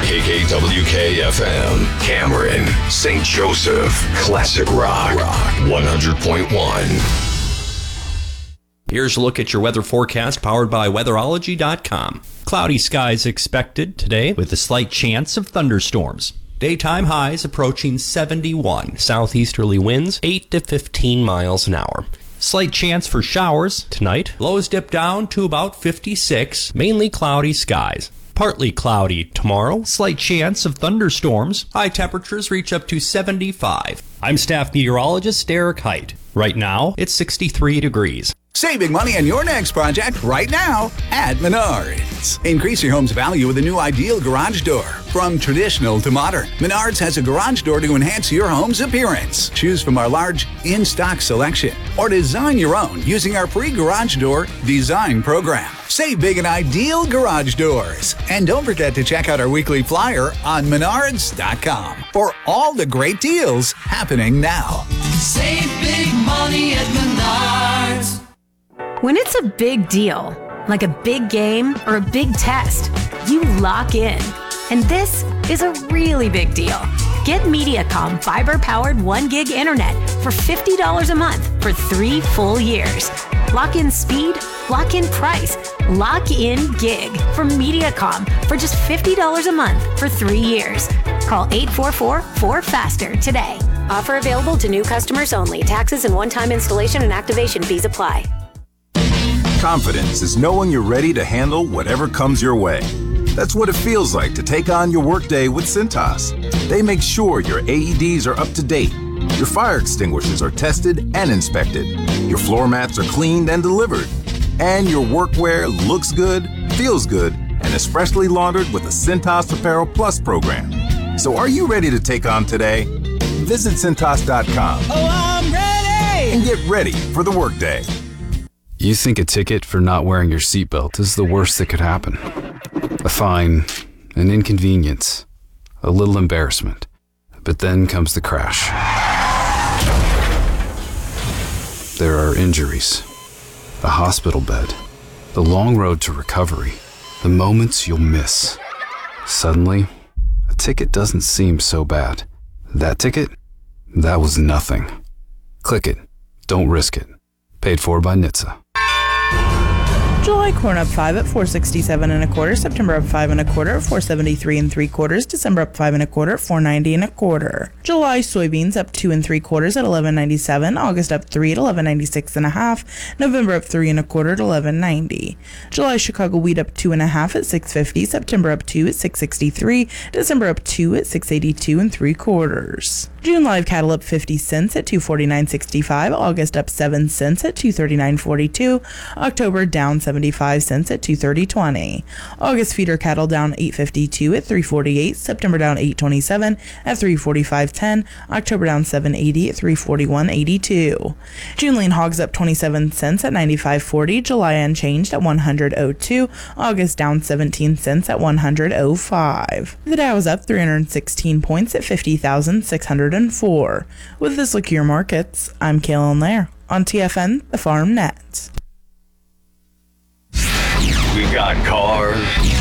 KKWK-FM, Cameron, St. Joseph, Classic Rock 100.1. Here's a look at your weather forecast powered by weatherology.com. Cloudy skies expected today with a slight chance of thunderstorms. Daytime highs approaching 71. Southeasterly winds 8 to 15 miles an hour. Slight chance for showers tonight. Lows dip down to about 56. Mainly cloudy skies. Partly cloudy tomorrow. Slight chance of thunderstorms. High temperatures reach up to 75. I'm staff meteorologist Derek Height. Right now, it's 63 degrees. Saving money on your next project right now at Menards. Increase your home's value with a new ideal garage door. From traditional to modern, Menards has a garage door to enhance your home's appearance. Choose from our large in-stock selection or design your own using our free garage door design program. Save big on ideal garage doors. And don't forget to check out our weekly flyer on Menards.com for all the great deals happening now. Save big money at Menards. When it's a big deal, like a big game or a big test, you lock in. And this is a really big deal. Get Mediacom fiber-powered 1 gig internet for $50 a month for 3 full years. Lock in speed, lock in price, lock in gig from Mediacom for just $50 a month for 3 years. Call 844-4FASTER today. Offer available to new customers only. Taxes and one-time installation and activation fees apply. Confidence is knowing you're ready to handle whatever comes your way. That's what it feels like to take on your workday with Cintas. They make sure your AEDs are up to date, your fire extinguishers are tested and inspected, your floor mats are cleaned and delivered, and your workwear looks good, feels good, and is freshly laundered with the Cintas Apparel Plus program. So are you ready to take on today? Visit Cintas.com. Oh, I'm ready! And get ready for the workday. You think a ticket for not wearing your seatbelt is the worst that could happen. A fine, an inconvenience, a little embarrassment. But then comes the crash. There are injuries, a hospital bed, the long road to recovery, the moments you'll miss. Suddenly, a ticket doesn't seem so bad. That ticket? That was nothing. Click it. Don't risk it. Paid for by NHTSA. July corn up 5 at $4.67 1/4. September up 5 1/4 $4.73 3/4. December up 5 1/4 $4.90 1/4. July soybeans up 2 3/4 at $11.97. August up 3 at $11.96 1/2. November up 3 1/4 at $11.90. July Chicago wheat up 2 1/2 at $6.50. September up 2 at $6.63. December up 2 at $6.82 3/4. June live cattle up 50 cents at $249.65. August up 7 cents at $239.42. October down 75 cents at $230.20. August feeder cattle down 8.52 at $348. September down 8.27 at $345.10. October down 7.80 at $341.82. June lean hogs up 27 cents at $95.40. July unchanged at $100.02. August down 17 cents at $100.05. The Dow is up 316 points at 50,604. With this look at your markets, I'm Kaylin Lair on TFN, the Farm Net. We got cars.